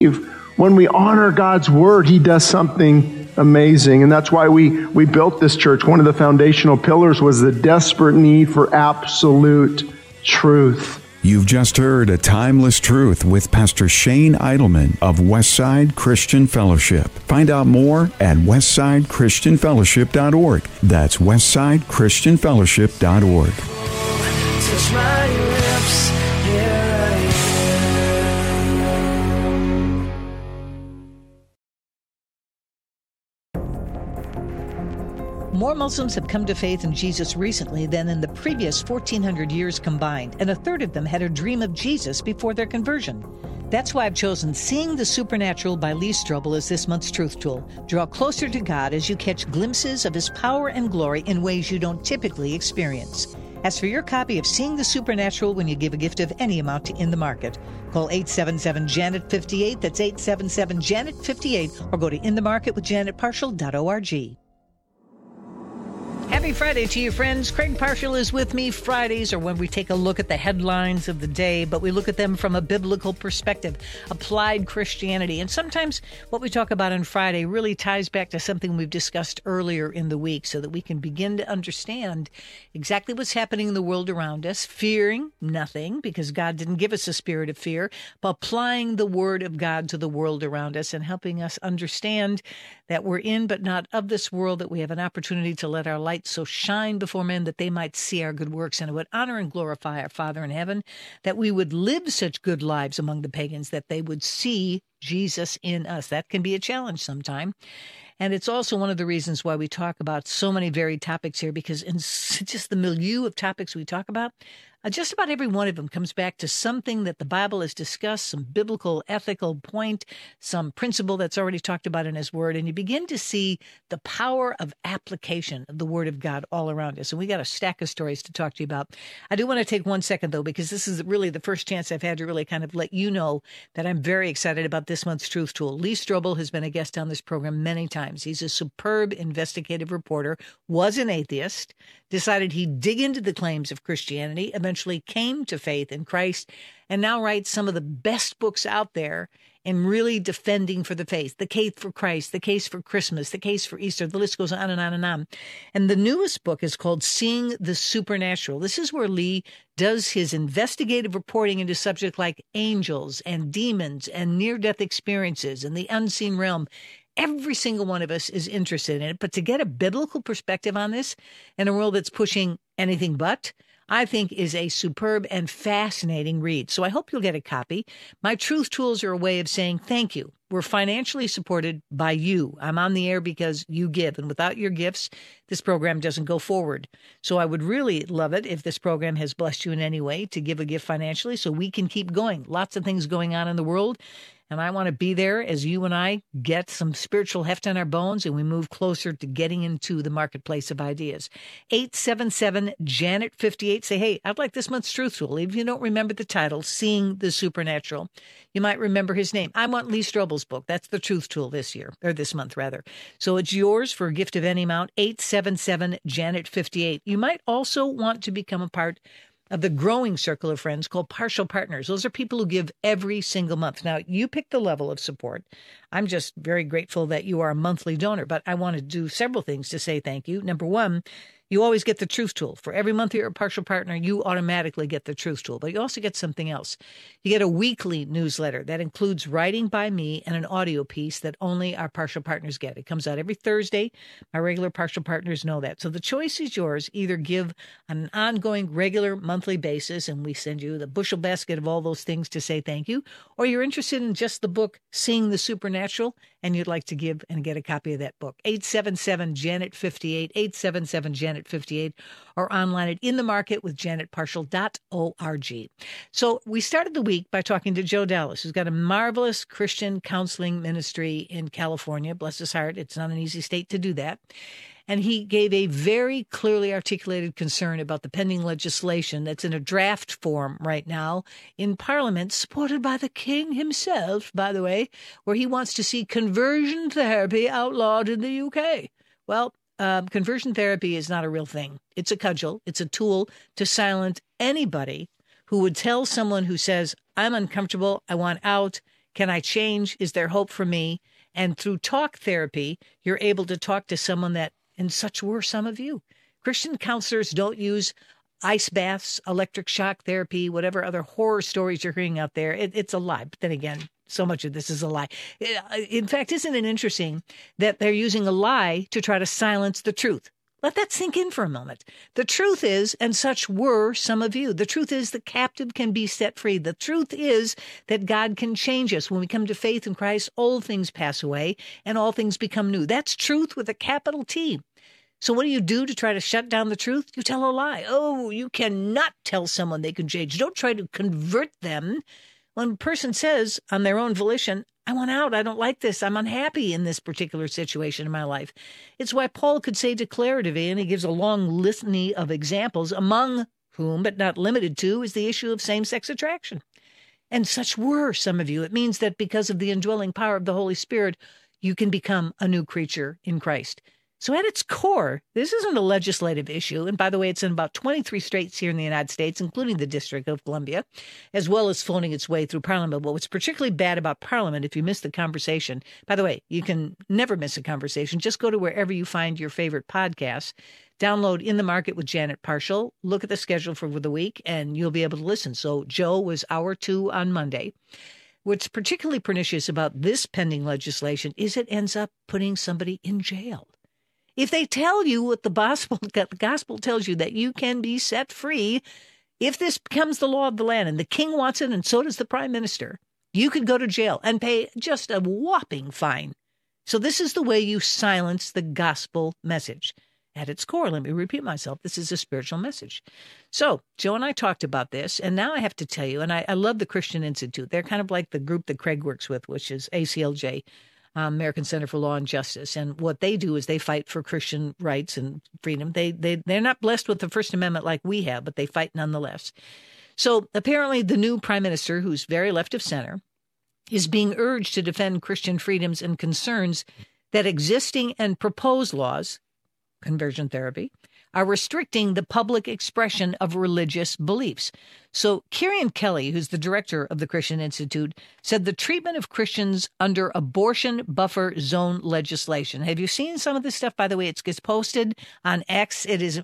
When we honor God's word, he does something amazing. And that's why we built this church. One of the foundational pillars was the desperate need for absolute truth. You've just heard A Timeless Truth with Pastor Shane Idleman of Westside Christian Fellowship. Find out more at westsidechristianfellowship.org. That's westsidechristianfellowship.org. Touch my lips, here I am. More Muslims have come to faith in Jesus recently than in the previous 1,400 years combined, and a third of them had a dream of Jesus before their conversion. That's why I've chosen Seeing the Supernatural by Lee Strobel as this month's Truth Tool. Draw closer to God as you catch glimpses of His power and glory in ways you don't typically experience. Ask for your copy of Seeing the Supernatural when you give a gift of any amount to In the Market. Call 877-JANET-58, that's 877-JANET-58, or go to inthemarketwithjanetparshall.org. Happy Friday to you, friends. Craig Parshall is with me. Fridays are when we take a look at the headlines of the day, but we look at them from a biblical perspective, applied Christianity. And sometimes what we talk about on Friday really ties back to something we've discussed earlier in the week so that we can begin to understand exactly what's happening in the world around us, fearing nothing because God didn't give us a spirit of fear, but applying the word of God to the world around us and helping us understand that we're in but not of this world, that we have an opportunity to let our light so shine before men that they might see our good works and it would honor and glorify our Father in heaven, that we would live such good lives among the pagans that they would see Jesus in us. That can be a challenge sometime. And it's also one of the reasons why we talk about so many varied topics here, because in just the milieu of topics we talk about, just about every one of them comes back to something that the Bible has discussed, some biblical, ethical point, some principle that's already talked about in His Word, and you begin to see the power of application of the Word of God all around us. And we got a stack of stories to talk to you about. I do want to take 1 second, though, because this is really the first chance I've had to really kind of let you know that I'm very excited about this month's Truth Tool. Lee Strobel has been a guest on this program many times. He's a superb investigative reporter, was an atheist, decided he'd dig into the claims of Christianity, eventually came to faith in Christ, and now writes some of the best books out there in really defending for the faith, the case for Christ, the case for Christmas, the case for Easter. The list goes on and on and on. And the newest book is called Seeing the Supernatural. This is where Lee does his investigative reporting into subjects like angels and demons and near-death experiences and the unseen realm. Every single one of us is interested in it, but to get a biblical perspective on this in a world that's pushing anything but, I think is a superb and fascinating read. So I hope you'll get a copy. My Truth Tools are a way of saying thank you. We're financially supported by you. I'm on the air because you give, and without your gifts, this program doesn't go forward. So I would really love it if this program has blessed you in any way to give a gift financially so we can keep going. Lots of things going on in the world. And I want to be there as you and I get some spiritual heft on our bones and we move closer to getting into the marketplace of ideas. 877-JANET-58. Say, hey, I'd like this month's Truth Tool. If you don't remember the title, Seeing the Supernatural, you might remember his name. I want Lee Strobel's book. That's the Truth Tool this year, or this month, rather. So it's yours for a gift of any amount, 877-JANET-58. You might also want to become a part of the growing circle of friends called Partial Partners. Those are people who give every single month. Now, you pick the level of support. I'm just very grateful that you are a monthly donor, but I want to do several things to say thank you. Number one, you always get the Truth Tool. For every month you're a Partial Partner, you automatically get the Truth Tool. But you also get something else. You get a weekly newsletter that includes writing by me and an audio piece that only our Partial Partners get. It comes out every Thursday. My regular Partial Partners know that. So the choice is yours. Either give on an ongoing, regular, monthly basis, and we send you the bushel basket of all those things to say thank you, or you're interested in just the book, Seeing the Supernatural, and you'd like to give and get a copy of that book. 877-JANET-58, 877-JANET-58, or online at inthemarketwithjanetparshall.org. So we started the week by talking to Joe Dallas, who's got a marvelous Christian counseling ministry in California. Bless his heart. It's not an easy state to do that. And he gave a very clearly articulated concern about the pending legislation that's in a draft form right now in Parliament, supported by the King himself, by the way, where he wants to see conversion therapy outlawed in the UK. Well, conversion therapy is not a real thing. It's a cudgel. It's a tool to silence anybody who would tell someone who says, I'm uncomfortable, I want out, Can I change? Is there hope for me? And through talk therapy, you're able to talk to someone that, and such were some of you. Christian counselors don't use ice baths, electric shock therapy, whatever other horror stories you're hearing out there. It's a lie. But then again, so much of this is a lie. In fact, isn't it interesting that they're using a lie to try to silence the truth? Let that sink in for a moment. The truth is, and such were some of you, the truth is the captive can be set free. The truth is that God can change us. When we come to faith in Christ, old things pass away and all things become new. That's truth with a capital T. So what do you do to try to shut down the truth? You tell a lie. Oh, you cannot tell someone they can change. Don't try to convert them. When a person says on their own volition, I want out, I don't like this, I'm unhappy in this particular situation in my life. It's why Paul could say declaratively, and he gives a long litany of examples, among whom, but not limited to, is the issue of same-sex attraction. And such were some of you. It means that because of the indwelling power of the Holy Spirit, you can become a new creature in Christ. So at its core, this isn't a legislative issue. And by the way, it's in about 23 states here in the United States, including the District of Columbia, as well as floating its way through Parliament. But what's particularly bad about Parliament, if you miss the conversation, by the way, you can never miss a conversation. Just go to wherever you find your favorite podcasts, download In the Market with Janet Parshall, look at the schedule for the week, and you'll be able to listen. So Joe was hour 2 on Monday. What's particularly pernicious about this pending legislation is it ends up putting somebody in jail. If they tell you what the gospel tells you, that you can be set free, if this becomes the law of the land and the king wants it and so does the prime minister, you could go to jail and pay just a whopping fine. So this is the way you silence the gospel message. At its core, let me repeat myself, this is a spiritual message. So Joe and I talked about this, and now I have to tell you, and I love the Christian Institute. They're kind of like the group that Craig works with, which is ACLJ. American Center for Law and Justice. And what they do is they fight for Christian rights and freedom. They're not blessed with the First Amendment like we have, but they fight nonetheless. So apparently the new prime minister, who's very left of center, is being urged to defend Christian freedoms and concerns that existing and proposed laws, conversion therapy, are restricting the public expression of religious beliefs. So Kieran Kelly, who's the director of the Christian Institute, said the treatment of Christians under abortion buffer zone legislation. Have you seen some of this stuff? By the way, it gets posted on X. It is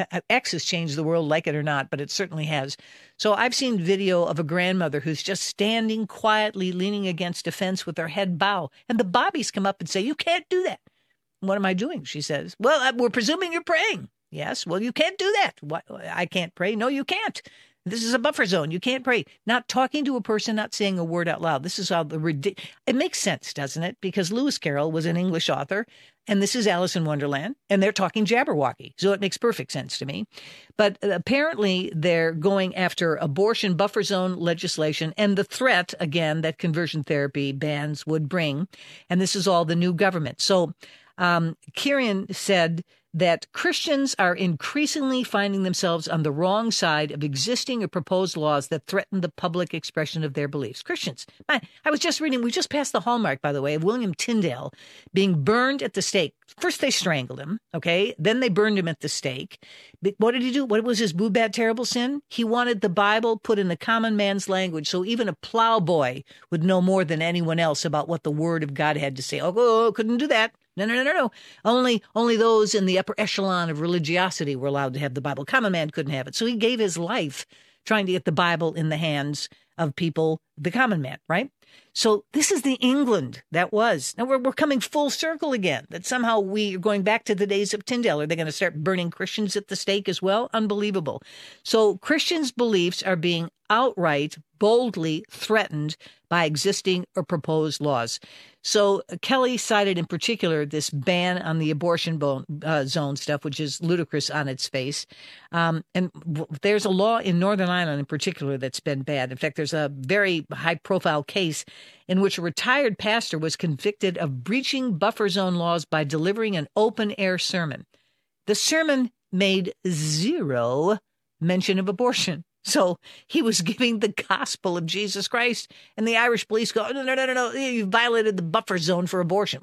X has changed the world, like it or not, but it certainly has. So I've seen video of a grandmother who's just standing quietly, leaning against a fence with her head bowed, and the bobbies come up and say, "You can't do that." "What am I doing?" she says. "Well, we're presuming you're praying." "Yes, well, you can't do that." "What? I can't pray." "No, you can't. This is a buffer zone. You can't pray." Not talking to a person, not saying a word out loud. This is how it makes sense, doesn't it? Because Lewis Carroll was an English author, and this is Alice in Wonderland, and they're talking Jabberwocky. So it makes perfect sense to me. But apparently they're going after abortion buffer zone legislation and the threat, again, that conversion therapy bans would bring. And this is all the new government. So Kieran said that Christians are increasingly finding themselves on the wrong side of existing or proposed laws that threaten the public expression of their beliefs. Christians. I was just reading, we just passed the hallmark, by the way, of William Tyndale being burned at the stake. First they strangled him, okay? Then they burned him at the stake. But what did he do? What was his boo bad terrible sin? He wanted the Bible put in the common man's language so even a plowboy would know more than anyone else about what the Word of God had to say. Oh, couldn't do that. No. Only those in the upper echelon of religiosity were allowed to have the Bible. Common man couldn't have it. So he gave his life trying to get the Bible in the hands of people, the common man, right? So this is the England that was. Now we're coming full circle again, that somehow we are going back to the days of Tyndale. Are they going to start burning Christians at the stake as well? Unbelievable. So Christians' beliefs are being outright, boldly threatened by existing or proposed laws. So Kelly cited in particular this ban on the abortion zone stuff, which is ludicrous on its face. And there's a law in Northern Ireland in particular that's been bad. In fact, there's a very high-profile case in which a retired pastor was convicted of breaching buffer zone laws by delivering an open-air sermon. The sermon made zero mention of abortion. So he was giving the gospel of Jesus Christ, and the Irish police go, no, you violated the buffer zone for abortion. What?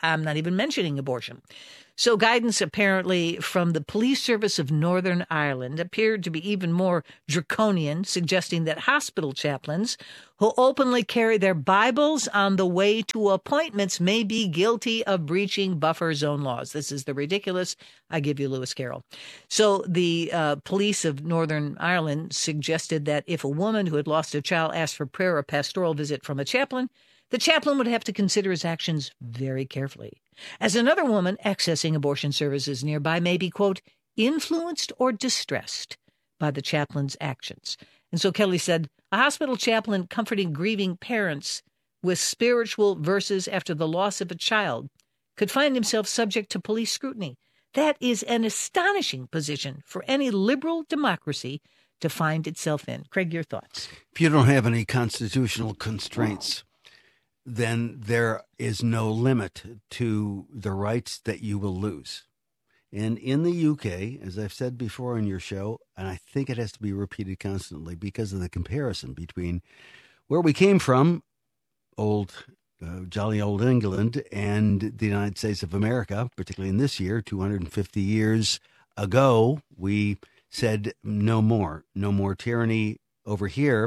I'm not even mentioning abortion. So guidance apparently from the police service of Northern Ireland appeared to be even more draconian, suggesting that hospital chaplains who openly carry their Bibles on the way to appointments may be guilty of breaching buffer zone laws. This is the ridiculous. I give you Lewis Carroll. So the police of Northern Ireland suggested that if a woman who had lost a child asked for prayer or pastoral visit from a chaplain, the chaplain would have to consider his actions very carefully, as another woman accessing abortion services nearby may be, quote, influenced or distressed by the chaplain's actions. And so Kelly said, a hospital chaplain comforting grieving parents with spiritual verses after the loss of a child could find himself subject to police scrutiny. That is an astonishing position for any liberal democracy to find itself in. Craig, your thoughts? If you don't have any constitutional constraints, then there is no limit to the rights that you will lose. And in the UK, as I've said before on your show, and I think it has to be repeated constantly because of the comparison between where we came from, jolly old England, and the United States of America, particularly in this year, 250 years ago, we said no more tyranny over here.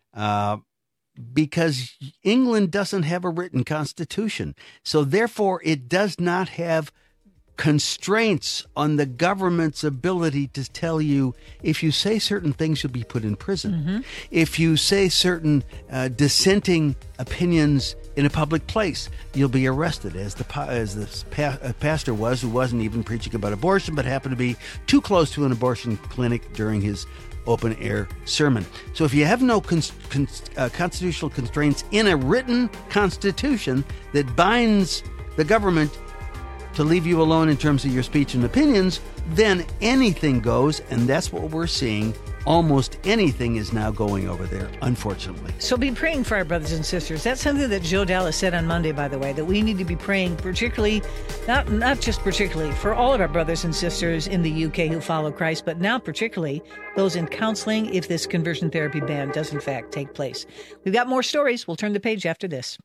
Because England doesn't have a written constitution. So therefore, it does not have constraints on the government's ability to tell you if you say certain things, you'll be put in prison. Mm-hmm. If you say certain dissenting opinions in a public place, you'll be arrested, as the pastor was, who wasn't even preaching about abortion, but happened to be too close to an abortion clinic during his open-air sermon. So if you have no constitutional constraints in a written constitution that binds the government to leave you alone in terms of your speech and opinions, then anything goes, and that's what we're seeing. Almost anything is now going over there, unfortunately. So be praying for our brothers and sisters. That's something that Joe Dallas said on Monday, by the way, that we need to be praying particularly, not just particularly, for all of our brothers and sisters in the UK who follow Christ, but now particularly those in counseling if this conversion therapy ban does in fact take place. We've got more stories. We'll turn the page after this.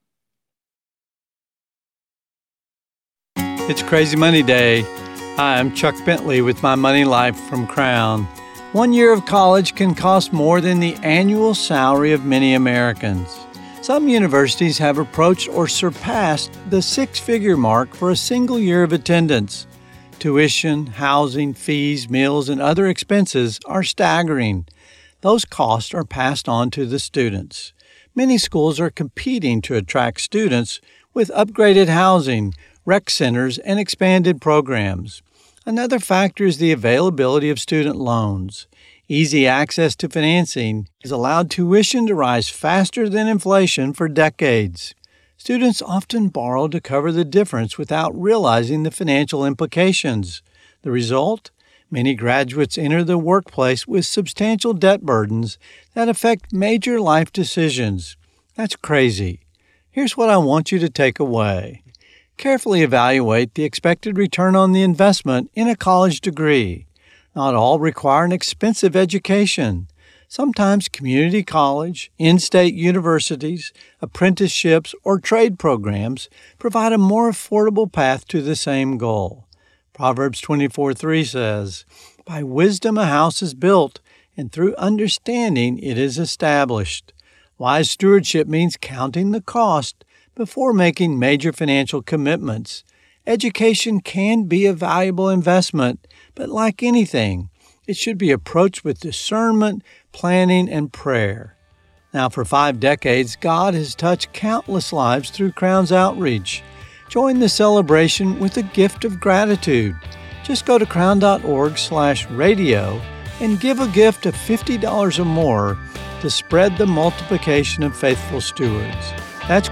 It's Crazy Money Day. Hi, I'm Chuck Bentley with My Money Life from Crown. 1 year of college can cost more than the annual salary of many Americans. Some universities have approached or surpassed the six-figure mark for a single year of attendance. Tuition, housing, fees, meals, and other expenses are staggering. Those costs are passed on to the students. Many schools are competing to attract students with upgraded housing, rec centers, and expanded programs. Another factor is the availability of student loans. Easy access to financing has allowed tuition to rise faster than inflation for decades. Students often borrow to cover the difference without realizing the financial implications. The result? Many graduates enter the workplace with substantial debt burdens that affect major life decisions. That's crazy. Here's what I want you to take away. Carefully evaluate the expected return on the investment in a college degree. Not all require an expensive education. Sometimes community college, in-state universities, apprenticeships, or trade programs provide a more affordable path to the same goal. Proverbs 24:3 says, "By wisdom a house is built, and through understanding it is established." Wise stewardship means counting the cost before making major financial commitments. Education can be a valuable investment, but like anything, it should be approached with discernment, planning, and prayer. Now, for 5 decades, God has touched countless lives through Crown's outreach. Join the celebration with a gift of gratitude. Just go to crown.org/radio and give a gift of $50 or more to spread the multiplication of faithful stewards. That's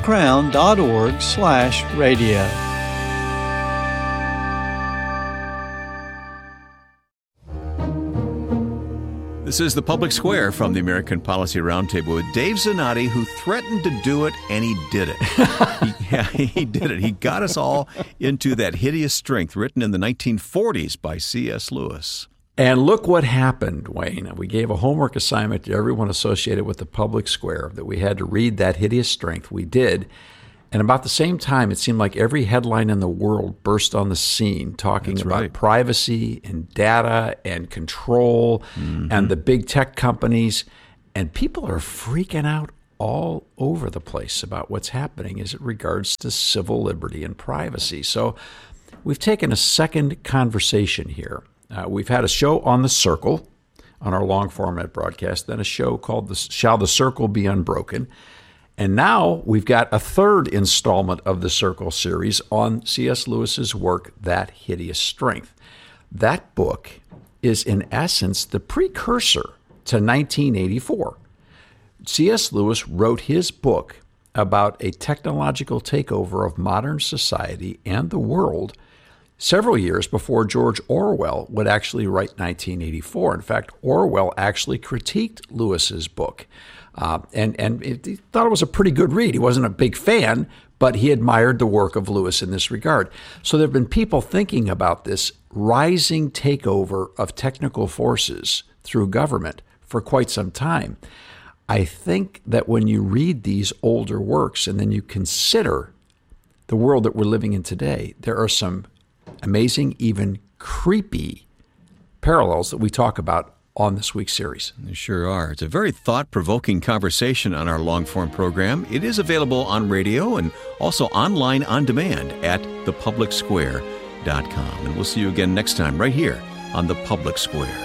crown.org/radio. This is The Public Square from the American Policy Roundtable with Dave Zanotti, who threatened to do it, and he did it. He did it. He got us all into that hideous strength written in the 1940s by C.S. Lewis. And look what happened, Wayne. We gave a homework assignment to everyone associated with The Public Square that we had to read that hideous strength. We did. And about the same time, it seemed like every headline in the world burst on the scene talking That's about right. privacy and data and control and the big tech companies. And people are freaking out all over the place about what's happening as it regards to civil liberty and privacy. So we've taken a second conversation here. We've had a show on The Circle on our long format broadcast, then a show called Shall the Circle Be Unbroken? And now we've got a third installment of the Circle series on C.S. Lewis's work, That Hideous Strength. That book is, in essence, the precursor to 1984. C.S. Lewis wrote his book about a technological takeover of modern society and the world several years before George Orwell would actually write 1984. In fact, Orwell actually critiqued Lewis's book. And he thought it was a pretty good read. He wasn't a big fan, but he admired the work of Lewis in this regard. So there have been people thinking about this rising takeover of technical forces through government for quite some time. I think that when you read these older works and then you consider the world that we're living in today, there are some amazing, even creepy parallels that we talk about on this week's series. They sure are. It's a very thought-provoking conversation on our long-form program. It is available on radio and also online on demand at thepublicsquare.com. And we'll see you again next time right here on The Public Square.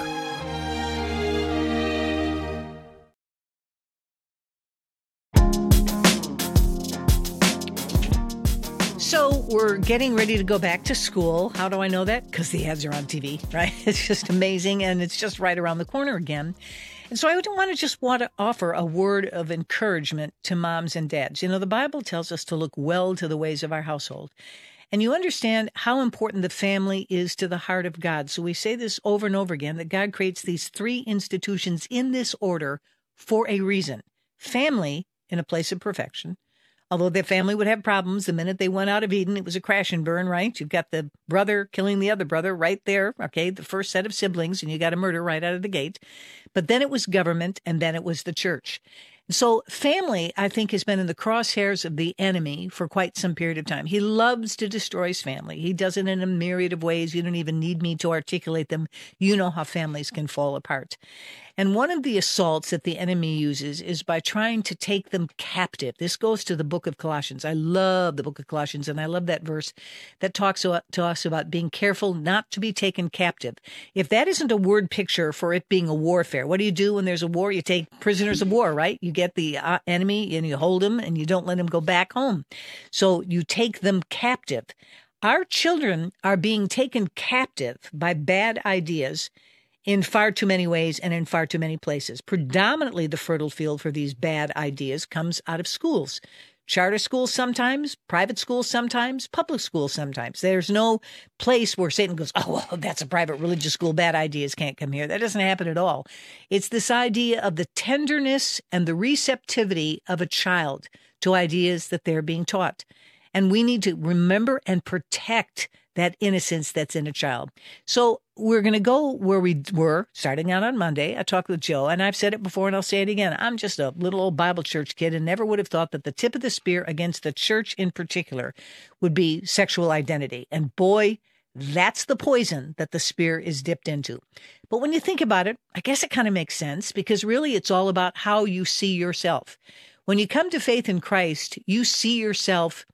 So we're getting ready to go back to school. How do I know that? Because the ads are on TV, right? It's just amazing, and it's just right around the corner again. And so I would want to offer a word of encouragement to moms and dads. You know, the Bible tells us to look well to the ways of our household. And you understand how important the family is to the heart of God. So we say this over and over again, that God creates these three institutions in this order for a reason. Family in a place of perfection. Although their family would have problems the minute they went out of Eden, it was a crash and burn, right? You've got the brother killing the other brother right there, okay? The first set of siblings, and you got a murder right out of the gate. But then it was government, and then it was the church. So family, I think, has been in the crosshairs of the enemy for quite some period of time. He loves to destroy his family. He does it in a myriad of ways. You don't even need me to articulate them. You know how families can fall apart. And one of the assaults that the enemy uses is by trying to take them captive. This goes to the book of Colossians. I love the book of Colossians, and I love that verse that talks to us about being careful not to be taken captive. If that isn't a word picture for it being a warfare, what do you do when there's a war? You take prisoners of war, right? You get the enemy and you hold them and you don't let them go back home. So you take them captive. Our children are being taken captive by bad ideas in far too many ways and in far too many places. Predominantly, the fertile field for these bad ideas comes out of schools. Charter schools sometimes, private schools sometimes, public schools sometimes. There's no place where Satan goes, oh, well, that's a private religious school. Bad ideas can't come here. That doesn't happen at all. It's this idea of the tenderness and the receptivity of a child to ideas that they're being taught. And we need to remember and protect that innocence that's in a child. So we're going to go where we were starting out on Monday. I talked with Joe, and I've said it before and I'll say it again. I'm just a little old Bible church kid and never would have thought that the tip of the spear against the church in particular would be sexual identity. And boy, that's the poison that the spear is dipped into. But when you think about it, I guess it kind of makes sense, because really it's all about how you see yourself. When you come to faith in Christ, you see yourself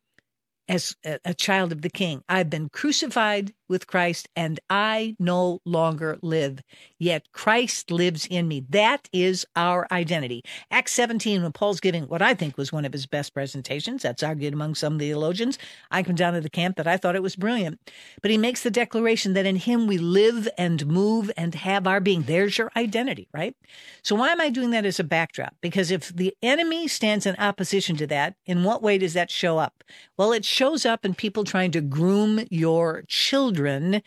as a child of the King. I've been crucified with Christ, and I no longer live, yet Christ lives in me. That is our identity. Acts 17, when Paul's giving what I think was one of his best presentations, that's argued among some theologians. I come down to the camp that I thought it was brilliant. But he makes the declaration that in him we live and move and have our being. There's your identity, right? So why am I doing that as a backdrop? Because if the enemy stands in opposition to that, in what way does that show up? Well, it shows up in people trying to groom your children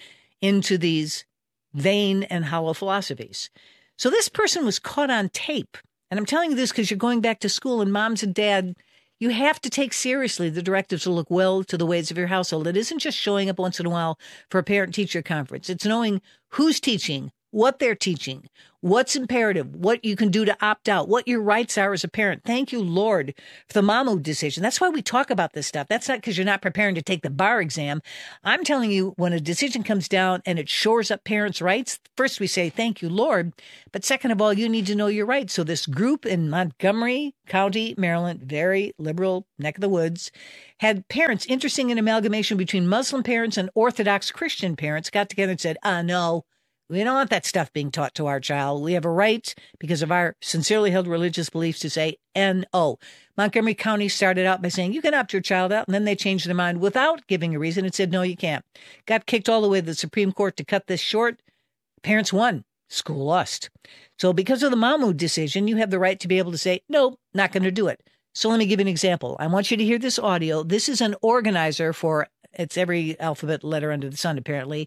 into these vain and hollow philosophies. So this person was caught on tape. And I'm telling you this because you're going back to school, and moms and dad, you have to take seriously the directives to look well to the ways of your household. It isn't just showing up once in a while for a parent-teacher conference. It's knowing who's teaching, what they're teaching, what's imperative, what you can do to opt out, what your rights are as a parent. Thank you, Lord, for the Mamu decision. That's why we talk about this stuff. That's not because you're not preparing to take the bar exam. I'm telling you, when a decision comes down and it shores up parents' rights, first we say, thank you, Lord. But second of all, you need to know your rights. So this group in Montgomery County, Maryland, very liberal neck of the woods, had parents, interesting an amalgamation between Muslim parents and Orthodox Christian parents, got together and said, no, we don't want that stuff being taught to our child. We have a right, because of our sincerely held religious beliefs, to say no. Montgomery County started out by saying, you can opt your child out, and then they changed their mind without giving a reason and said, no, you can't. Got kicked all the way to the Supreme Court to cut this short. Parents won. School lost. So because of the Mamu decision, you have the right to be able to say, no, not going to do it. So let me give you an example. I want you to hear this audio. This is an organizer for, it's every alphabet letter under the sun, apparently,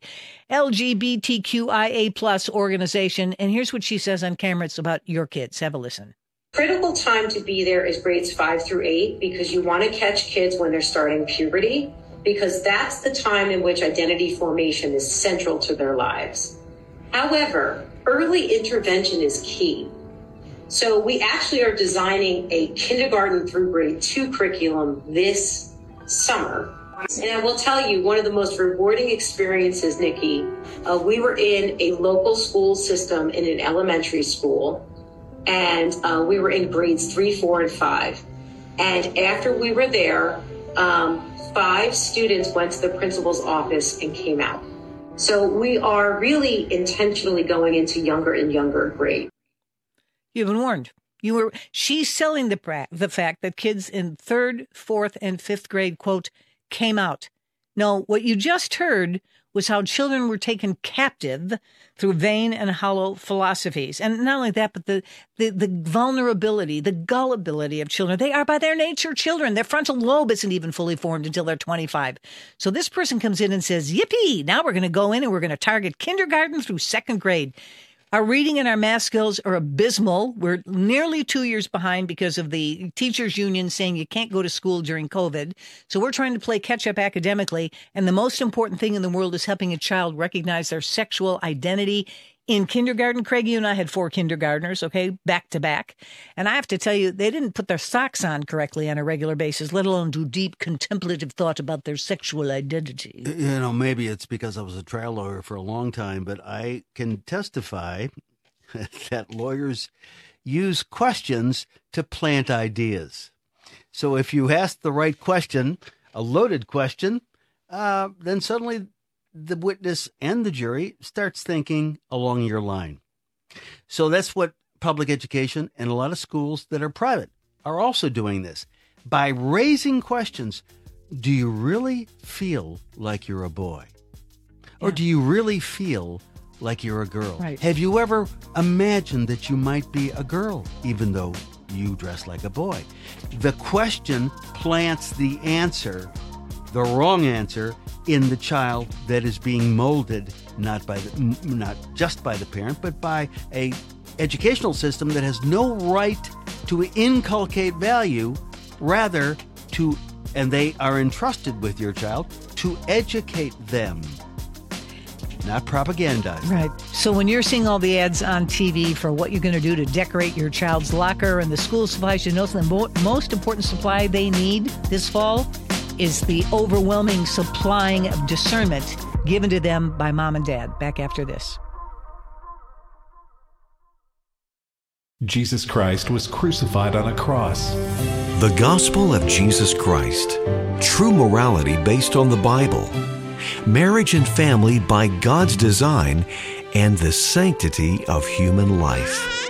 LGBTQIA plus organization. And here's what she says on camera. It's about your kids. Have a listen. Critical time to be there is grades 5 through 8 because you want to catch kids when they're starting puberty, because that's the time in which identity formation is central to their lives. However, early intervention is key. So we actually are designing a kindergarten through grade 2 curriculum this summer. And I will tell you, one of the most rewarding experiences, Nikki, we were in a local school system in an elementary school, and we were in grades 3, 4, and 5. And after we were there, 5 students went to the principal's office and came out. So we are really intentionally going into younger and younger grades. You've been warned. She's selling the fact that kids in 3rd, 4th, and 5th grade, quote, came out. No, what you just heard was how children were taken captive through vain and hollow philosophies. And not only that, but the vulnerability, the gullibility of children. They are by their nature children. Their frontal lobe isn't even fully formed until they're 25. So this person comes in and says, yippee, now we're going to go in and we're going to target kindergarten through 2nd grade. Our reading and our math skills are abysmal. We're nearly 2 years behind because of the teachers union saying you can't go to school during COVID. So we're trying to play catch up academically. And the most important thing in the world is helping a child recognize their sexual identity. In kindergarten, Craig, you and I had 4 kindergartners, okay, back to back. And I have to tell you, they didn't put their socks on correctly on a regular basis, let alone do deep contemplative thought about their sexual identity. You know, maybe it's because I was a trial lawyer for a long time, but I can testify that lawyers use questions to plant ideas. So if you ask the right question, a loaded question, then suddenly the witness and the jury starts thinking along your line. So that's what public education and a lot of schools that are private are also doing this. By raising questions, do you really feel like you're a boy? Or do you really feel like you're a girl? Right. Have you ever imagined that you might be a girl, even though you dress like a boy? The question plants the answer, the wrong answer, in the child that is being molded not just by the parent, but by a educational system that has no right to inculcate value, rather and they are entrusted with your child to educate them, not propagandize. Right. So when you're seeing all the ads on TV for what you're going to do to decorate your child's locker and the school supplies, you know the most important supply they need this fall is the overwhelming supplying of discernment given to them by mom and dad. Back after this. Jesus Christ was crucified on a cross. The gospel of Jesus Christ. True morality based on the Bible. Marriage and family by God's design, and the sanctity of human life.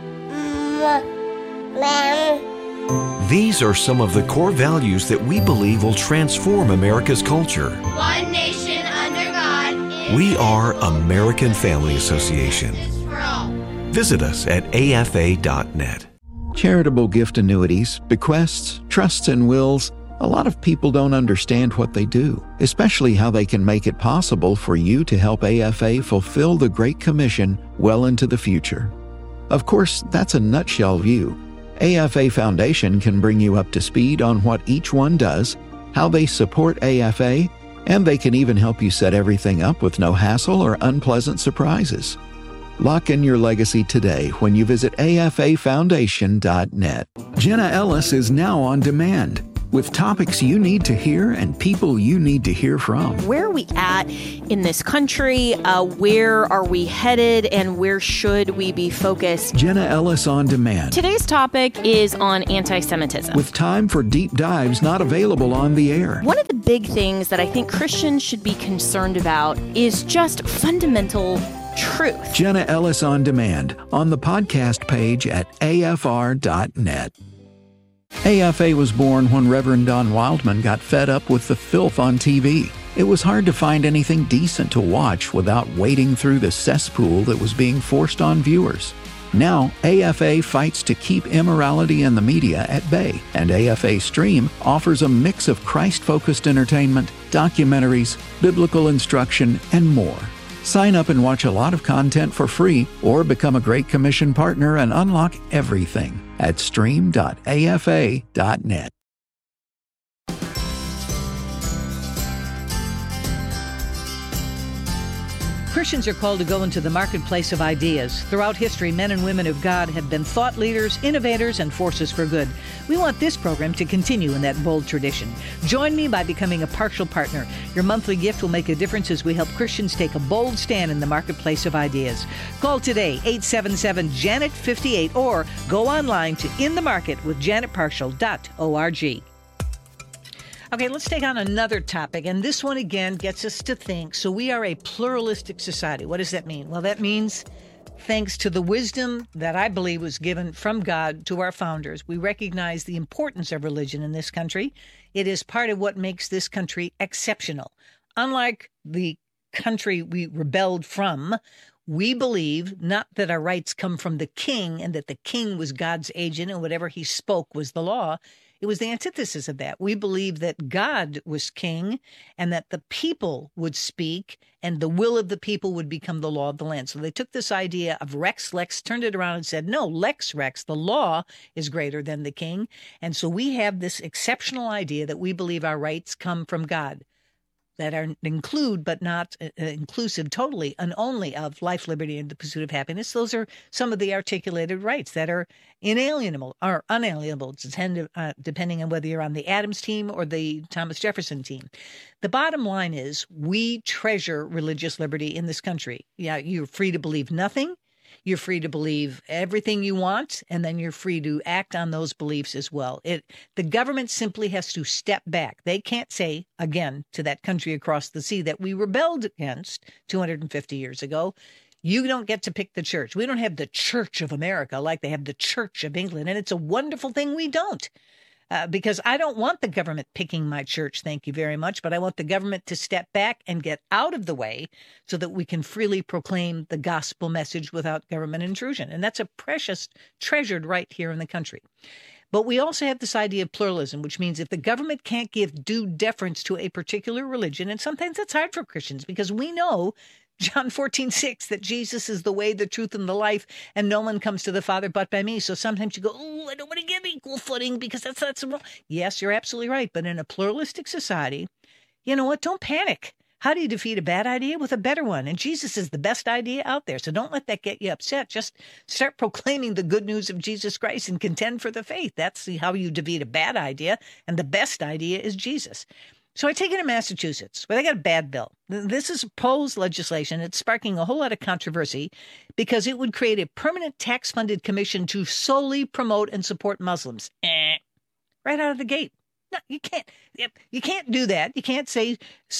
These are some of the core values that we believe will transform America's culture. One nation under God. We are American Family Association. Visit us at afa.net. Charitable gift annuities, bequests, trusts, and wills. A lot of people don't understand what they do, especially how they can make it possible for you to help AFA fulfill the Great Commission well into the future. Of course, that's a nutshell view. AFA Foundation can bring you up to speed on what each one does, how they support AFA, and they can even help you set everything up with no hassle or unpleasant surprises. Lock in your legacy today when you visit afafoundation.net. Jenna Ellis is now on demand with topics you need to hear and people you need to hear from. Where are we at in this country? Where are we headed? And where should we be focused? Jenna Ellis on demand. Today's topic is on anti-Semitism. With time for deep dives not available on the air. One of the big things that I think Christians should be concerned about is just fundamental truth. Jenna Ellis on demand on the podcast page at afr.net. AFA was born when Reverend Don Wildman got fed up with the filth on TV. It was hard to find anything decent to watch without wading through the cesspool that was being forced on viewers. Now, AFA fights to keep immorality in the media at bay, and AFA Stream offers a mix of Christ-focused entertainment, documentaries, biblical instruction, and more. Sign up and watch a lot of content for free, or become a Great Commission partner and unlock everything at stream.afa.net. Christians are called to go into the marketplace of ideas. Throughout history, men and women of God have been thought leaders, innovators, and forces for good. We want this program to continue in that bold tradition. Join me by becoming a partial partner. Your monthly gift will make a difference as we help Christians take a bold stand in the marketplace of ideas. Call today, 877-JANET-58, or go online to inthemarketwithjanetpartial.org. Okay, let's take on another topic, and this one again gets us to think. So we are a pluralistic society. What does that mean? Well, that means thanks to the wisdom that I believe was given from God to our founders, we recognize the importance of religion in this country. It is part of what makes this country exceptional. Unlike the country we rebelled from, we believe not that our rights come from the king and that the king was God's agent and whatever he spoke was the law. It was the antithesis of that. We believe that God was king and that the people would speak and the will of the people would become the law of the land. So they took this idea of Rex Lex, turned it around and said, no, Lex Rex, the law is greater than the king. And so we have this exceptional idea that we believe our rights come from God, that are include but not inclusive totally and only of life, liberty, and the pursuit of happiness. Those are some of the articulated rights that are inalienable or unalienable, depending on whether you're on the Adams team or the Thomas Jefferson team. The bottom line is we treasure religious liberty in this country. Yeah, you're free to believe nothing. You're free to believe everything you want, and then you're free to act on those beliefs as well. The government simply has to step back. They can't say, again, to that country across the sea that we rebelled against 250 years ago, you don't get to pick the church. We don't have the Church of America like they have the Church of England, and it's a wonderful thing we don't. Because I don't want the government picking my church, thank you very much, but I want the government to step back and get out of the way so that we can freely proclaim the gospel message without government intrusion. And that's a precious, treasured right here in the country. But we also have this idea of pluralism, which means if the government can't give due deference to a particular religion, and sometimes that's hard for Christians because we know John 14:6, that Jesus is the way, the truth, and the life, and no one comes to the Father but by me. So sometimes you go, oh, I don't want to give equal footing because that's wrong. Yes, you're absolutely right. But in a pluralistic society, you know what? Don't panic. How do you defeat a bad idea? With a better one. And Jesus is the best idea out there. So don't let that get you upset. Just start proclaiming the good news of Jesus Christ and contend for the faith. That's how you defeat a bad idea. And the best idea is Jesus. So I take it in Massachusetts, where they got a bad bill. This is proposed legislation. It's sparking a whole lot of controversy because it would create a permanent tax-funded commission to solely promote and support Muslims. Right out of the gate. No, you can't. You can't do that. You can't say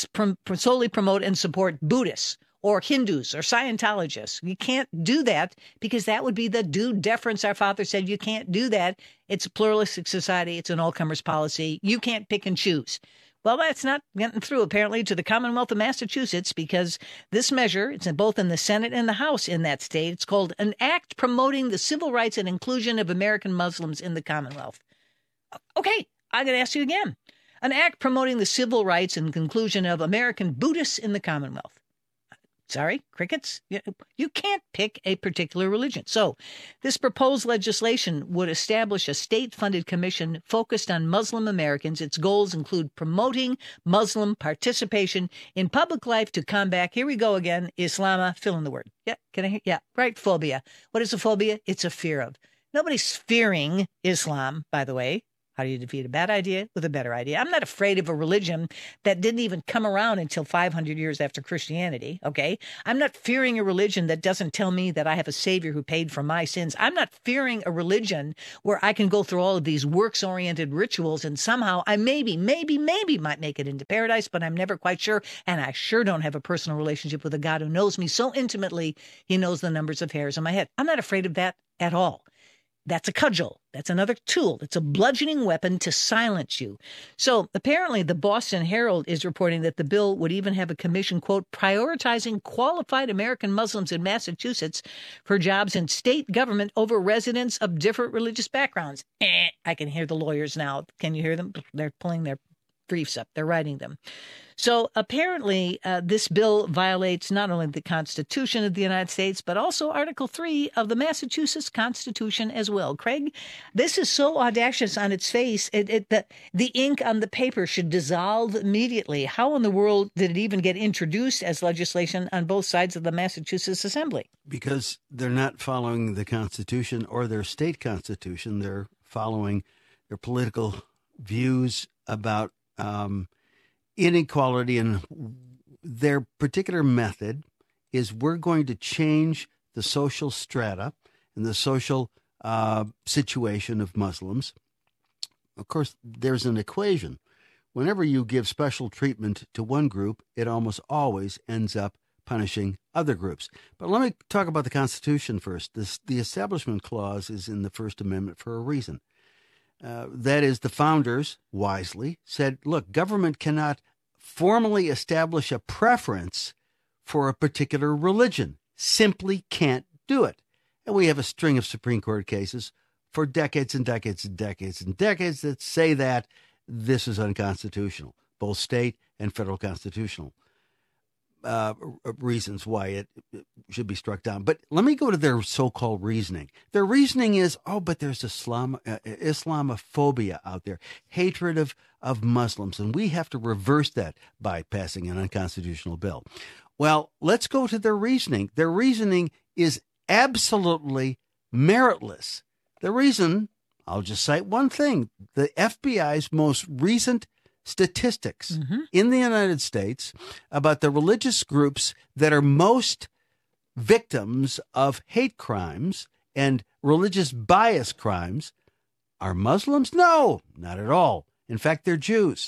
solely promote and support Buddhists or Hindus or Scientologists. You can't do that because that would be the due deference. Our father said you can't do that. It's a pluralistic society. It's an all-comers policy. You can't pick and choose. Well, that's not getting through, apparently, to the Commonwealth of Massachusetts because this measure, it's both in the Senate and the House in that state. It's called an act promoting the civil rights and inclusion of American Muslims in the Commonwealth. Okay, I'm going to ask you again. An act promoting the civil rights and inclusion of American Buddhists in the Commonwealth. Sorry, crickets? You can't pick a particular religion. So this proposed legislation would establish a state-funded commission focused on Muslim Americans. Its goals include promoting Muslim participation in public life to combat, here we go again, fill in the word. Yeah, can I hear? Yeah, right, phobia. What is a phobia? It's a fear of. Nobody's fearing Islam, by the way. How do you defeat a bad idea with a better idea? I'm not afraid of a religion that didn't even come around until 500 years after Christianity, okay? I'm not fearing a religion that doesn't tell me that I have a Savior who paid for my sins. I'm not fearing a religion where I can go through all of these works-oriented rituals and somehow I maybe might make it into paradise, but I'm never quite sure. And I sure don't have a personal relationship with a God who knows me so intimately, he knows the numbers of hairs on my head. I'm not afraid of that at all. That's a cudgel. That's another tool. It's a bludgeoning weapon to silence you. So apparently the Boston Herald is reporting that the bill would even have a commission, quote, prioritizing qualified American Muslims in Massachusetts for jobs in state government over residents of different religious backgrounds. I can hear the lawyers now. Can you hear them? They're pulling their briefs up. They're writing them. So apparently this bill violates not only the Constitution of the United States, but also Article 3 of the Massachusetts Constitution as well. Craig, this is so audacious on its face. The ink on the paper should dissolve immediately. How in the world did it even get introduced as legislation on both sides of the Massachusetts Assembly? Because they're not following the Constitution or their state constitution. They're following their political views about inequality, and their particular method is we're going to change the social strata and the social situation of Muslims. Of course, there's an equation. Whenever you give special treatment to one group, it almost always ends up punishing other groups. But let me talk about the Constitution first. The Establishment Clause is in the First Amendment for a reason. That is, the founders wisely said, look, government cannot formally establish a preference for a particular religion. Simply can't do it. And we have a string of Supreme Court cases for decades and decades and decades and decades that say that this is unconstitutional, both state and federal constitutional reasons why it should be struck down. But let me go to their so-called reasoning. Their reasoning is, but there's Islamophobia out there, hatred of Muslims, and we have to reverse that by passing an unconstitutional bill. Well, let's go to their reasoning. Their reasoning is absolutely meritless. The reason, I'll just cite one thing, the FBI's most recent statistics in the United States about the religious groups that are most victims of hate crimes and religious bias crimes are Muslims? No, not at all. In fact, they're Jews.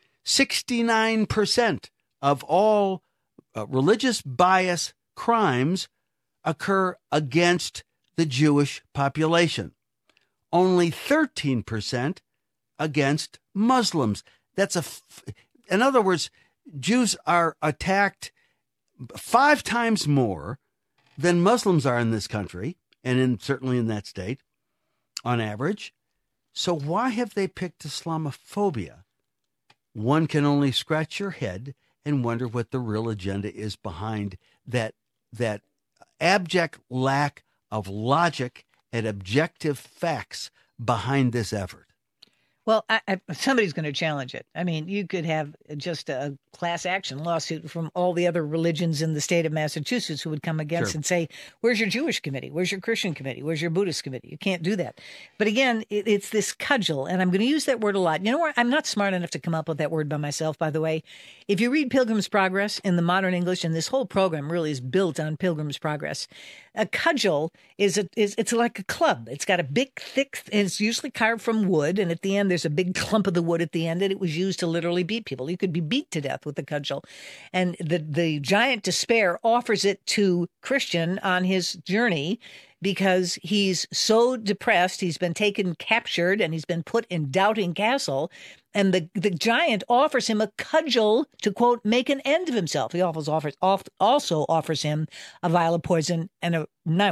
69% of all religious bias crimes occur against the Jewish population. Only 13% against Muslims. In other words, Jews are attacked 5 times more than Muslims are in this country, and certainly in that state, on average. So why have they picked Islamophobia? One can only scratch your head and wonder what the real agenda is behind that abject lack of logic and objective facts behind this effort. Well, somebody's going to challenge it. I mean, you could have just a class action lawsuit from all the other religions in the state of Massachusetts who would come against and say, where's your Jewish committee? Where's your Christian committee? Where's your Buddhist committee? You can't do that. But again, it's this cudgel, and I'm going to use that word a lot. You know what? I'm not smart enough to come up with that word by myself, by the way. If you read Pilgrim's Progress in the modern English, and this whole program really is built on Pilgrim's Progress, a cudgel it's like a club. It's got a big, thick, and it's usually carved from wood, and at the end there's a big clump of the wood at the end, and it was used to literally beat people. You could be beat to death with the cudgel. And the giant despair offers it to Christian on his journey because he's so depressed. He's been captured, and he's been put in Doubting Castle. And the giant offers him a cudgel to, quote, make an end of himself. He also offers him a vial of poison and a knife.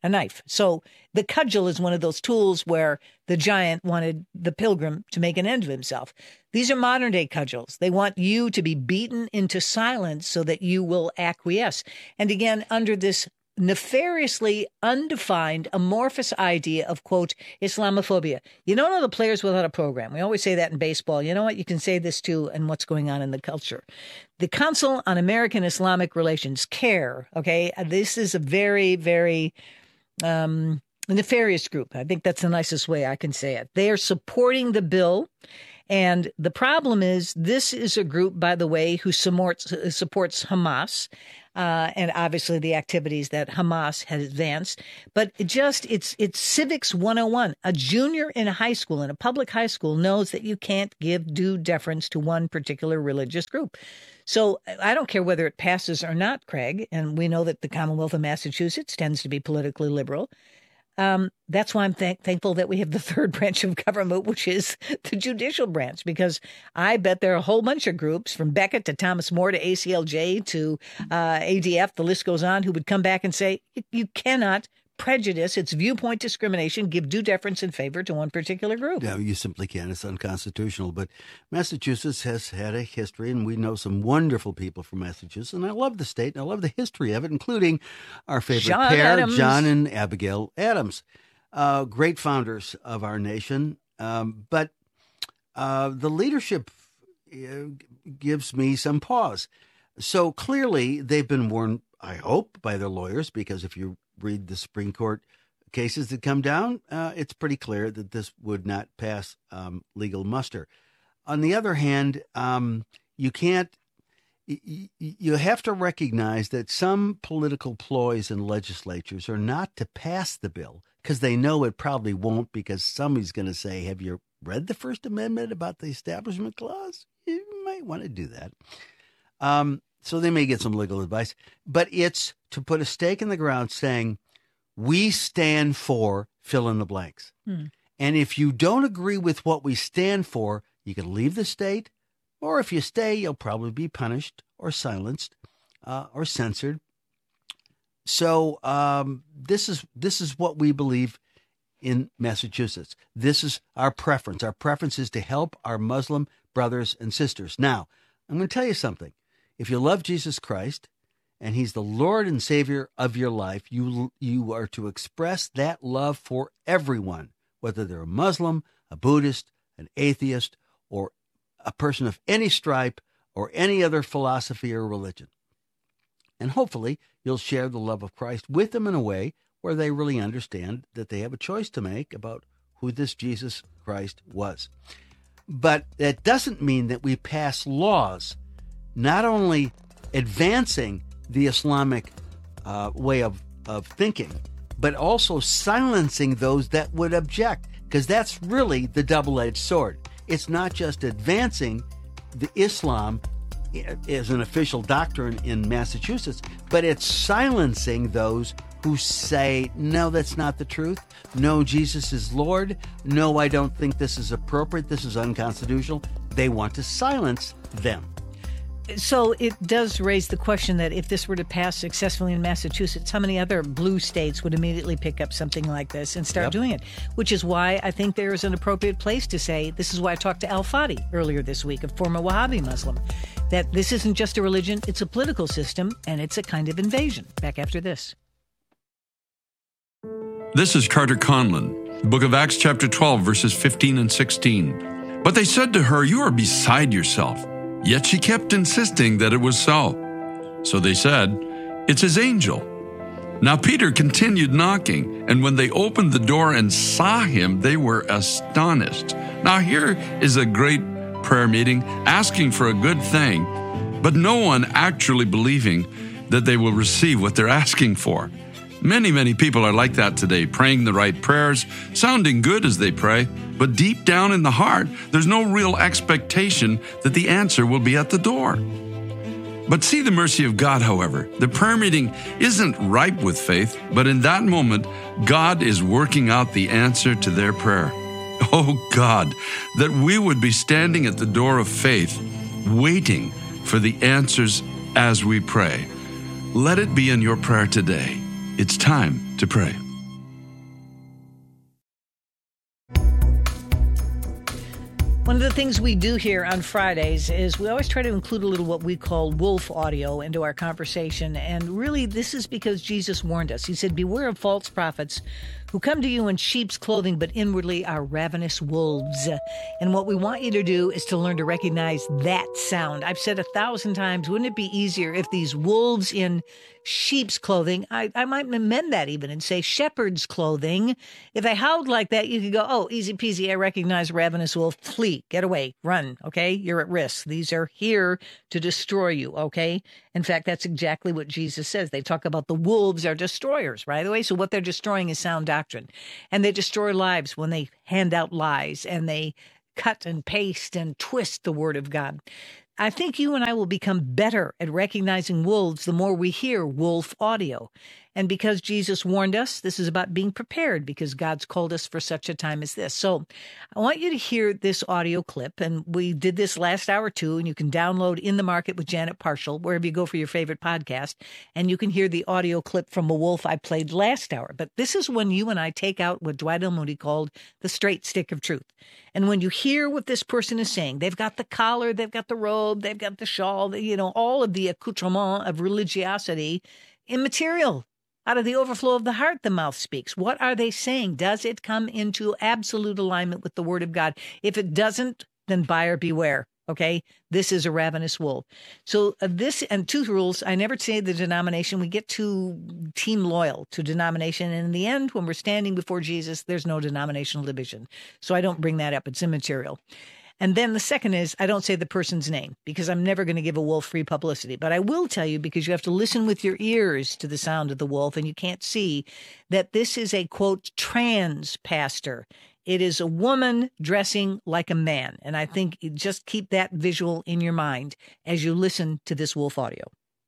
a knife. So the cudgel is one of those tools where the giant wanted the pilgrim to make an end of himself. These are modern day cudgels. They want you to be beaten into silence so that you will acquiesce. And again, under this nefariously undefined, amorphous idea of, quote, Islamophobia. You don't know the players without a program. We always say that in baseball. You know what? You can say this too in what's going on in the culture. The Council on American Islamic Relations, CARE, okay? This is a very, very nefarious group. I think that's the nicest way I can say it. They are supporting the bill. And the problem is, this is a group, by the way, who supports Hamas. And obviously the activities that Hamas has advanced. But it's civics 101. A junior in a high school, in a public high school, knows that you can't give due deference to one particular religious group. So I don't care whether it passes or not, Craig, and we know that the Commonwealth of Massachusetts tends to be politically liberal. That's why I'm thankful that we have the third branch of government, which is the judicial branch, because I bet there are a whole bunch of groups from Beckett to Thomas More to ACLJ to ADF, the list goes on, who would come back and say, you cannot prejudice, it's viewpoint discrimination, give due deference in favor to one particular group. Yeah, you simply can't. It's unconstitutional. But Massachusetts has had a history, and we know some wonderful people from Massachusetts. And I love the state, and I love the history of it, including our favorite pair, John and Abigail Adams. Great founders of our nation. But the leadership gives me some pause. So clearly they've been warned, I hope, by their lawyers, because if you read the Supreme Court cases that come down, it's pretty clear that this would not pass legal muster. On the other hand, you have to recognize that some political ploys in legislatures are not to pass the bill because they know it probably won't, because somebody's going to say, have you read the First Amendment about the Establishment Clause? You might want to do that. So they may get some legal advice, but it's to put a stake in the ground saying, we stand for fill in the blanks. And if you don't agree with what we stand for, you can leave the state, or if you stay, you'll probably be punished or silenced or censored. So this is what we believe in Massachusetts. This is our preference. Our preference is to help our Muslim brothers and sisters. Now, I'm going to tell you something. If you love Jesus Christ and he's the Lord and Savior of your life, you are to express that love for everyone, whether they're a Muslim, a Buddhist, an atheist, or a person of any stripe or any other philosophy or religion. And hopefully you'll share the love of Christ with them in a way where they really understand that they have a choice to make about who this Jesus Christ was. But that doesn't mean that we pass laws not only advancing the Islamic way of thinking, but also silencing those that would object, because that's really the double-edged sword. It's not just advancing the Islam as an official doctrine in Massachusetts, but it's silencing those who say, no, that's not the truth. No, Jesus is Lord. No, I don't think this is appropriate. This is unconstitutional. They want to silence them. So it does raise the question that if this were to pass successfully in Massachusetts, how many other blue states would immediately pick up something like this and start doing it? Which is why I think there is an appropriate place to say, this is why I talked to Al Fadi earlier this week, a former Wahhabi Muslim, that this isn't just a religion, it's a political system, and it's a kind of invasion. Back after this. This is Carter Conlon, the book of Acts chapter 12, verses 15 and 16. But they said to her, you are beside yourself. Yet she kept insisting that it was so. So they said, it's his angel. Now Peter continued knocking, and when they opened the door and saw him, they were astonished. Now here is a great prayer meeting asking for a good thing, but no one actually believing that they will receive what they're asking for. Many people are like that today, praying the right prayers, sounding good as they pray, but deep down in the heart, there's no real expectation that the answer will be at the door. But see the mercy of God, however. The prayer meeting isn't ripe with faith, but in that moment, God is working out the answer to their prayer. Oh God, that we would be standing at the door of faith, waiting for the answers as we pray. Let it be in your prayer today. It's time to pray. One of the things we do here on Fridays is we always try to include a little what we call wolf audio into our conversation. And really, this is because Jesus warned us. He said, beware of false prophets who come to you in sheep's clothing, but inwardly are ravenous wolves. And what we want you to do is to learn to recognize that sound. I've said 1,000 times, wouldn't it be easier if these wolves in sheep's clothing, I might amend that even and say shepherd's clothing. If they howled like that, you could go, oh, easy peasy, I recognize ravenous wolf, flee, get away, run, okay? You're at risk. These are here to destroy you, okay? In fact, that's exactly what Jesus says. They talk about the wolves are destroyers, right? The way, so what they're destroying is sound doctrine. And they destroy lives when they hand out lies and they cut and paste and twist the word of God. I think you and I will become better at recognizing wolves the more we hear wolf audio. And because Jesus warned us, this is about being prepared because God's called us for such a time as this. So I want you to hear this audio clip. And we did this last hour too, and you can download In the Market with Janet Parshall, wherever you go for your favorite podcast. And you can hear the audio clip from a wolf I played last hour. But this is when you and I take out what Dwight L. Moody called the straight stick of truth. And when you hear what this person is saying, they've got the collar, they've got the robe, they've got the shawl, all of the accoutrement of religiosity, immaterial. Out of the overflow of the heart, the mouth speaks. What are they saying? Does it come into absolute alignment with the word of God? If it doesn't, then buyer beware. Okay, this is a ravenous wolf. So this and two rules. I never say the denomination. We get too team loyal to denomination. And in the end, when we're standing before Jesus, there's no denominational division. So I don't bring that up. It's immaterial. And then the second is I don't say the person's name because I'm never going to give a wolf free publicity. But I will tell you, because you have to listen with your ears to the sound of the wolf and you can't see, that this is a, quote, trans pastor. It is a woman dressing like a man. And I think you just keep that visual in your mind as you listen to this wolf audio.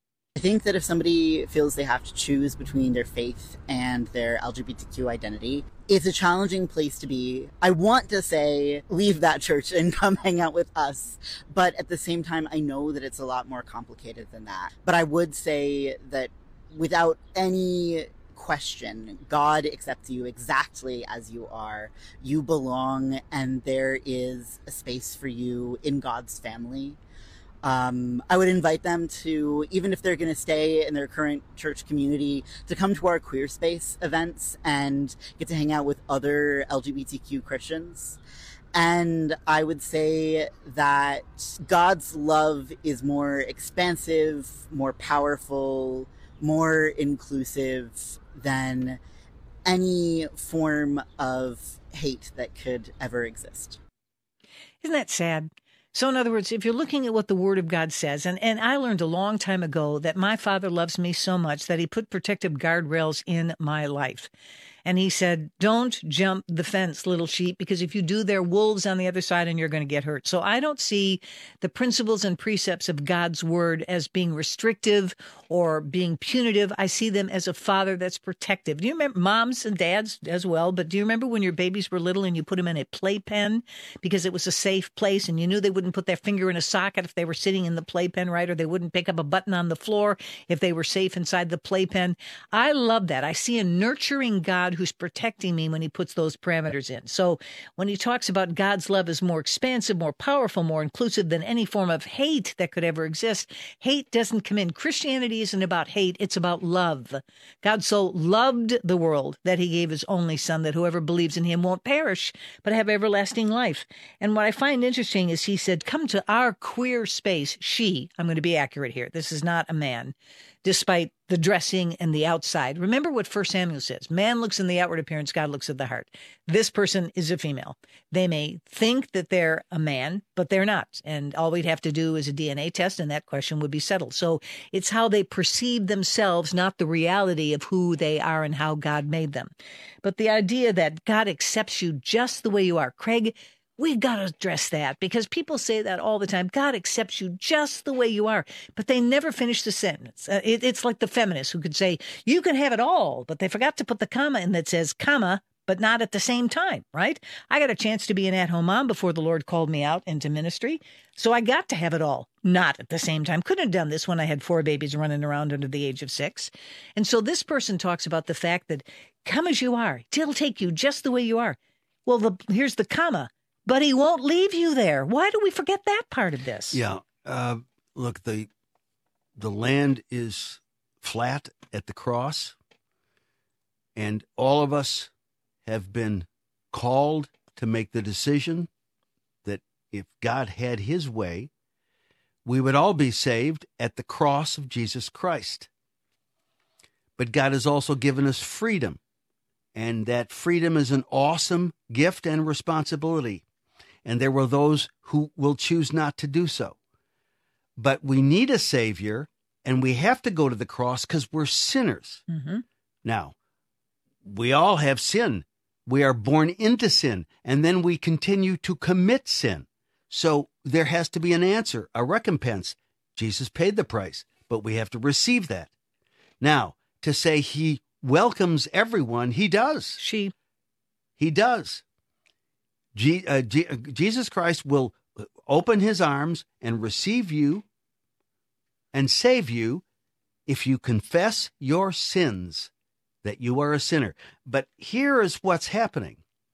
I think that if somebody feels they have to choose between their faith and their LGBTQ identity, it's a challenging place to be. I want to say, leave that church and come hang out with us. But at the same time, I know that it's a lot more complicated than that. But I would say that without any question, God accepts you exactly as you are. You belong, and there is a space for you in God's family. I would invite them to, even if they're going to stay in their current church community, to come to our Queer Space events and get to hang out with other LGBTQ Christians. And I would say that God's love is more expansive, more powerful, more inclusive than any form of hate that could ever exist. Isn't that sad? So in other words, if you're looking at what the Word of God says, and I learned a long time ago that my Father loves me so much that he put protective guardrails in my life. And he said, don't jump the fence, little sheep, because if you do, there are wolves on the other side and you're going to get hurt. So I don't see the principles and precepts of God's word as being restrictive or being punitive. I see them as a father that's protective. Do you remember, moms and dads as well, but do you remember when your babies were little and you put them in a playpen because it was a safe place and you knew they wouldn't put their finger in a socket if they were sitting in the playpen, right? Or they wouldn't pick up a button on the floor if they were safe inside the playpen. I love that. I see a nurturing God who's protecting me when he puts those parameters in. So when he talks about God's love is more expansive, more powerful, more inclusive than any form of hate that could ever exist, hate doesn't come in. Christianity isn't about hate. It's about love. God so loved the world that he gave his only son, that whoever believes in him won't perish, but have everlasting life. And what I find interesting is he said, come to our queer space. She, I'm going to be accurate here. This is not a man, despite the dressing and the outside. Remember what 1 Samuel says. Man looks in the outward appearance, God looks at the heart. This person is a female. They may think that they're a man, but they're not. And all we'd have to do is a DNA test, and that question would be settled. So it's how they perceive themselves, not the reality of who they are and how God made them. But the idea that God accepts you just the way you are. Craig, we've got to address that because people say that all the time. God accepts you just the way you are, but they never finish the sentence. It's like the feminists who could say, you can have it all, but they forgot to put the comma in that says, comma, but not at the same time, right? I got a chance to be an at-home mom before the Lord called me out into ministry, so I got to have it all, not at the same time. Couldn't have done this when I had 4 babies running around under the age of 6. And so this person talks about the fact that come as you are. He'll take you just the way you are. Well, here's the comma. but he won't leave you there. Why do we forget that part of this? Yeah. Look, the land is flat at the cross, and all of us have been called to make the decision that if God had his way, we would all be saved at the cross of Jesus Christ. But God has also given us freedom, and that freedom is an awesome gift and responsibility. And there will those who will choose not to do so. But we need a Savior, and we have to go to the cross because we're sinners. Mm-hmm. Now, we all have sin. We are born into sin, and then we continue to commit sin. So there has to be an answer, a recompense. Jesus paid the price, but we have to receive that. Now, to say he welcomes everyone, he does. He does. Jesus Christ will open his arms and receive you and save you if you confess your sins, that you are a sinner. But here is what's happening.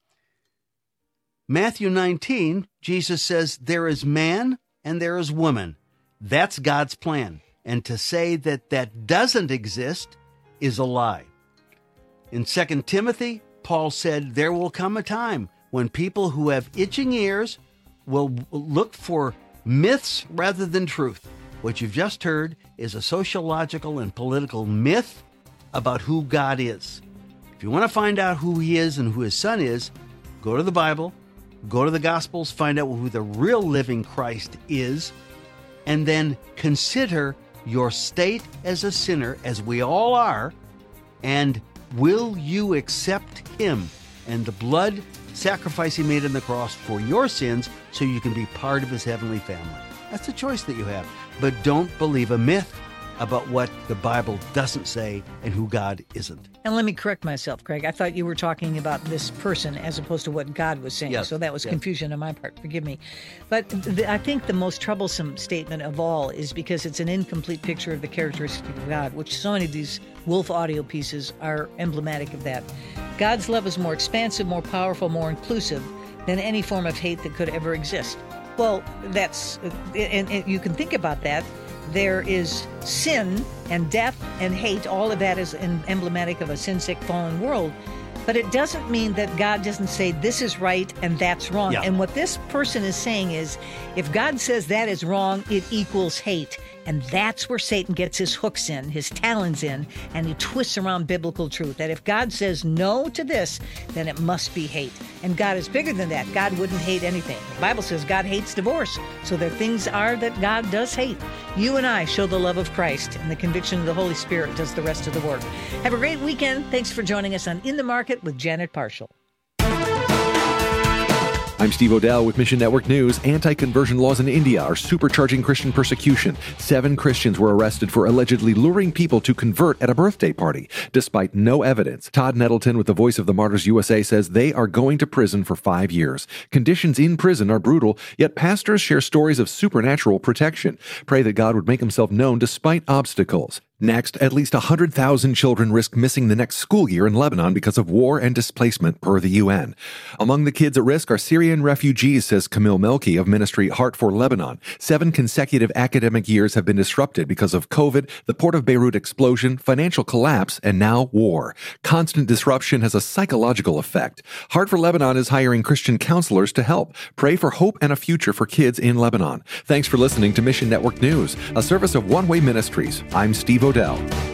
Matthew 19, Jesus says, there is man and there is woman. That's God's plan. And to say that that doesn't exist is a lie. In 2 Timothy, Paul said, there will come a time when people who have itching ears will look for myths rather than truth. What you've just heard is a sociological and political myth about who God is. If you want to find out who he is and who his son is, go to the Bible, go to the Gospels, find out who the real living Christ is, and then consider your state as a sinner, as we all are, and will you accept him and the blood sacrifice he made on the cross for your sins so you can be part of his heavenly family? That's a choice that you have. But don't believe a myth about what the Bible doesn't say and who God isn't. And let me correct myself, Craig. I thought you were talking about this person as opposed to what God was saying. Yes. So that was confusion on my part. Forgive me. But I think the most troublesome statement of all is because it's an incomplete picture of the characteristics of God, which so many of these Wolf audio pieces are emblematic of that. God's love is more expansive, more powerful, more inclusive than any form of hate that could ever exist. Well, that's, and you can think about that. There is sin and death and hate. All of that is emblematic of a sin-sick, fallen world. But it doesn't mean that God doesn't say this is right and that's wrong. Yeah. And what this person is saying is, if God says that is wrong, it equals hate. And that's where Satan gets his hooks in, his talons in, and he twists around biblical truth. That if God says no to this, then it must be hate. And God is bigger than that. God wouldn't hate anything. The Bible says God hates divorce. So there things are that God does hate. You and I show the love of Christ, and the conviction of the Holy Spirit does the rest of the work. Have a great weekend. Thanks for joining us on In the Market with Janet Parshall. I'm Steve Odell with Mission Network News. Anti-conversion laws in India are supercharging Christian persecution. 7 Christians were arrested for allegedly luring people to convert at a birthday party, despite no evidence. Todd Nettleton with the Voice of the Martyrs USA says they are going to prison for 5 years. Conditions in prison are brutal, yet pastors share stories of supernatural protection. Pray that God would make himself known despite obstacles. Next, at least 100,000 children risk missing the next school year in Lebanon because of war and displacement, per the UN. Among the kids at risk are Syrian refugees, says Camille Melki of Ministry Heart for Lebanon. 7 consecutive academic years have been disrupted because of COVID, the Port of Beirut explosion, financial collapse, and now war. Constant disruption has a psychological effect. Heart for Lebanon is hiring Christian counselors to help. Pray for hope and a future for kids in Lebanon. Thanks for listening to Mission Network News, a service of One Way Ministries. I'm Steve Odell.